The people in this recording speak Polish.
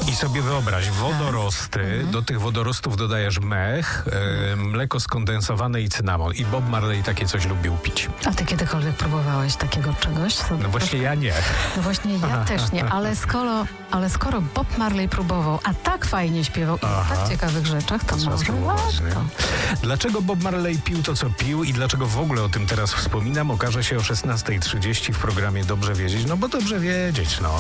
I sobie wyobraź, wodorosty, do tych wodorostów dodajesz mech, mleko skondensowane i cynamon. I Bob Marley takie coś lubił pić. A ty kiedykolwiek próbowałeś takiegoś czegoś? No właśnie ja nie. No właśnie ja też nie, ale skoro Bob Marley próbował, a tak fajnie śpiewał i o tak ciekawych rzeczach, to Trzeba może spróbować, nie? warto. Dlaczego Bob Marley pił to, co pił i dlaczego w ogóle o tym teraz wspominam, okaże się o 16:30 w programie Dobrze Wiedzieć. No bo dobrze wiedzieć, no.